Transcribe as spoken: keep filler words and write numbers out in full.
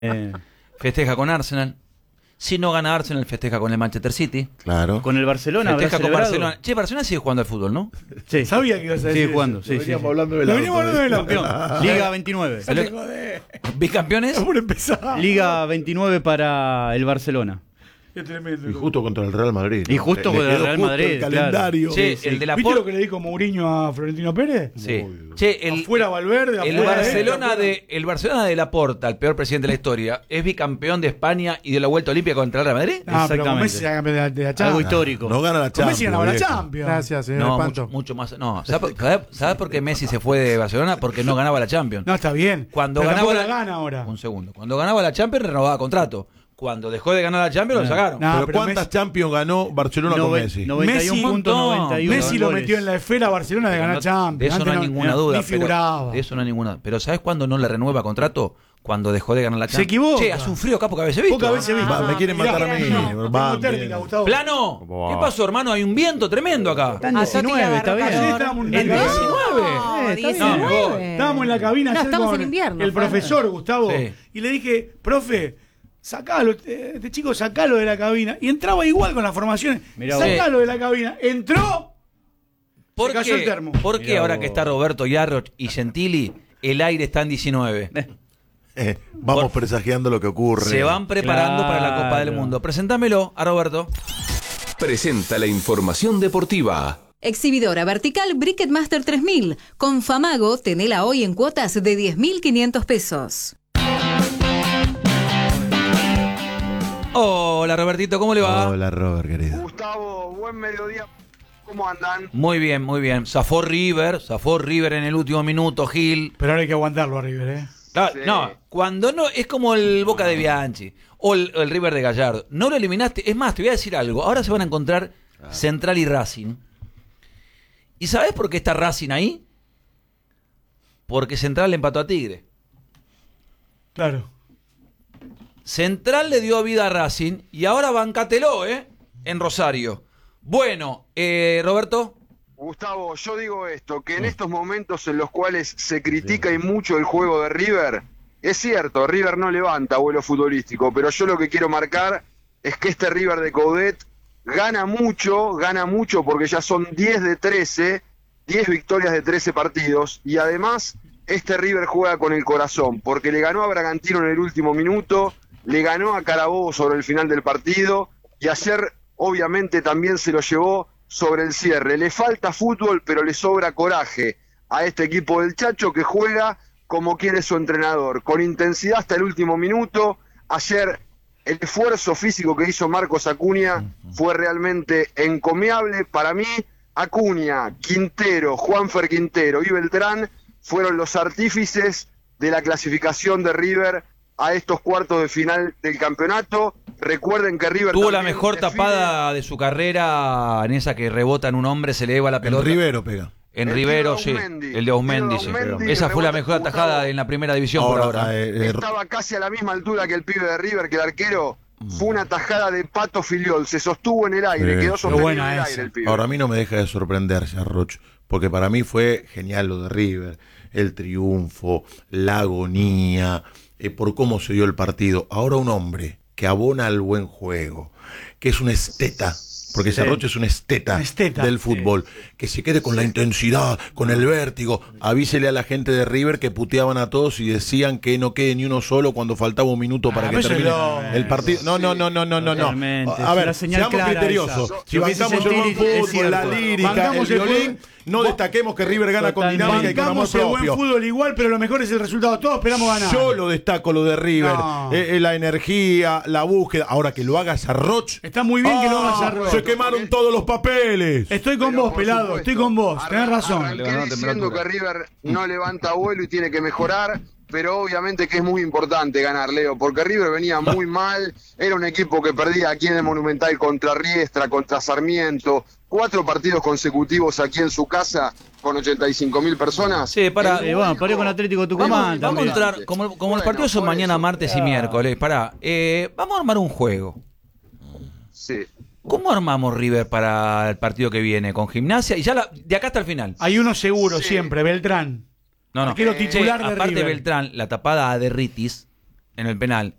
Eh, Festeja con Arsenal. Si no gana Arsenal, festeja con el Manchester City. Claro. con el Barcelona. Festeja ¿habrá con celebrado? Barcelona. Che, Barcelona sigue jugando al fútbol, ¿no? Sí. Sabía que ibas a decir Sigue jugando, eso. sí, sí, Veníamos sí. hablando del Lo auto, veníamos hablando ¿eh? del auto. Campeón. Liga veintinueve. Dale, joder. ¿Bicampeones? Por empezar. Liga veintinueve para el Barcelona. Qué tremendo. Y justo contra el Real Madrid. Y justo Le- le contra el quedó Real justo Madrid, el claro. calendario. Che, Sí, el sí. de la ¿Viste lo Por... que le dijo Mourinho a Florentino Pérez? Sí. Muy Che, el, Afuera Valverde, el afuera Barcelona él, de el Barcelona de Laporta, el peor presidente de la historia, es bicampeón de España y de la Vuelta Olímpica contra el Real Madrid. Ah, pero con Exactamente. Messi era campeón de la, de la Algo Champions. histórico. No gana la Con Messi Champions. ganaba la viejo. Champions. Gracias, señor No, Espanto. mucho, mucho más. No, ¿sabes sabe, sabe por qué Messi se fue de Barcelona? Porque no ganaba la Champions. No, está bien. Cuando pero ganaba tampoco la, la gana ahora. Un segundo. Cuando ganaba la Champions renovaba contrato. Cuando dejó de ganar la Champions lo sacaron. No, Pero pero ¿cuántas Messi- Champions ganó Barcelona con Nove- Messi? noventa y uno Messi- punto noventa y uno Messi lo goles. metió en la esfera a Barcelona de Pero ganar no- Champions. de eso Antes no hay ninguna duda. Ni pero- figuraba. de eso no hay ninguna. Pero ¿sabes cuándo no le renueva contrato? Cuando dejó de ganar la Se Champions. equivoca. Che, hace un frío acá porque habéis visto. Pocas veces visto. Va, me quieren Mirá, matar a mí. Tengo Va, térmica, bien. Gustavo. ¡Plano! Buah. ¿Qué pasó, hermano? Hay un viento tremendo acá. Están Ah, Toti diecinueve, está agarró bien. Sí, calor. estábamos en ¿El la cabina. diecinueve? No, Eh, está bien. diecinueve. Estábamos en la cabina No, ayer estamos con en invierno. el Fran. profesor Gustavo Sí. y le dije, profe, sacalo, eh, este chico sacalo de la cabina. Y entraba igual con las formaciones. Mirá vos. Sacalo de la cabina. Entró. ¿Por Se cayó qué, el termo. ¿Por qué Mirá ahora vos. que está Roberto Yarroch y Gentili, el aire está en diecinueve? Eh, vamos Por- presagiando lo que ocurre. Se van preparando para la Copa del Claro. Mundo. Presentámelo a Roberto. Presenta la información deportiva. Exhibidora vertical Briquet Master tres mil. Con Famago, tenela hoy en cuotas de diez mil quinientos pesos. Hola Robertito, ¿cómo le va? Hola, Robert, querido. Gustavo, buen mediodía. ¿Cómo andan? Muy bien, muy bien. Zafó River, zafó River en el último minuto, Gil. Pero ahora hay que aguantarlo a River, ¿eh? Claro, Sí. No, cuando no, es como el Boca de Bianchi o el, el River de Gallardo. No lo eliminaste. Es más, te voy a decir algo. Ahora se van a encontrar Central y Racing. ¿Y sabes por qué está Racing ahí? Porque Central le empató a Tigre. Claro. Central le dio vida a Racing y ahora bancatelo, ¿eh? En Rosario. Bueno, eh, Roberto. Gustavo, yo digo esto, que en estos momentos en los cuales se critica y mucho el juego de River, es cierto, River no levanta vuelo futbolístico, pero yo lo que quiero marcar es que este River de Coudet gana mucho, gana mucho porque ya son diez de trece, diez victorias de trece partidos, y además este River juega con el corazón, porque le ganó a Bragantino en el último minuto, le ganó a Carabobo sobre el final del partido, y ayer obviamente también se lo llevó sobre el cierre. Le falta fútbol, pero le sobra coraje a este equipo del Chacho, que juega como quiere su entrenador, con intensidad hasta el último minuto. Ayer el esfuerzo físico que hizo Marcos Acuña fue realmente encomiable. Para mí, Acuña, Quintero, Juanfer Quintero y Beltrán fueron los artífices de la clasificación de River a estos cuartos de final del campeonato. Recuerden que River Tuvo la también mejor define- tapada de su carrera en esa que rebota en un hombre, se le eleva la El pelota. Rivero pega. En El Rivero, tiro sí. de Ausmendi. El de Ausmendi, El sí. tiro de Ausmendi, Esa fue la rebote mejor Gustavo. atajada en la primera división por ahora. eh, eh, Estaba casi a la misma altura que el pibe de River, que el arquero. Fue una tajada de Pato Filiol, se sostuvo en el aire, Sí, quedó sí. sostenido Buena en el esa. aire el pibe. Ahora a mí no me deja de sorprender, Roch, porque para mí fue genial lo de River, el triunfo, la agonía, eh, por cómo se dio el partido. Ahora un hombre que abona al buen juego, que es un esteta, porque Sí. Sarroch es un esteta, Un esteta. del fútbol, que se quede con la intensidad, con el vértigo. Avísele a la gente de River que puteaban a todos y decían que no quede ni uno solo cuando faltaba un minuto para Ah, que pero eso termine es lo- el partido. No, no, no, no, no, no, no. Totalmente. A ver, La señal seamos clara criteriosos. esa. Si Lo que bancamos dice el buen Gentili es fútbol, la cierto. lírica, Bancamos el el violín, fútbol. no destaquemos que River gana con Totalmente. dinámica y con amor Bancamos el buen propio. fútbol igual, pero lo mejor es el resultado. Todos esperamos ganar. Yo lo destaco lo de River, No. eh, eh, la energía, la búsqueda. Ahora que lo haga Sarroch. Está muy bien que lo haga Sarroch. Se quemaron todos los papeles. Estoy con Pero vos, por pelado. supuesto, Estoy con vos. Tenés arran- razón. Arranqué Le ganó diciendo temperatura. que River no levanta vuelo y tiene que mejorar, pero obviamente que es muy importante ganar, Leo, porque River venía muy mal, era un equipo que perdía aquí en el Monumental contra Riestra, contra Sarmiento, cuatro partidos consecutivos aquí en su casa con ochenta y cinco mil personas. Sí, para- El Eh, bueno, único- perdió con Atlético Tucumán Vamos, vamos a también. entrar, como, como los Bueno, partidos son por mañana, eso. martes y miércoles, pará, eh, vamos a armar un juego. Sí. ¿Cómo armamos River para el partido que viene? ¿Con Gimnasia? Y ya la- de acá hasta el final. Hay uno seguro Sí. siempre, Beltrán. No, no. Arquero Che, titular de aparte River. Beltrán, la tapada a Derritis en el penal.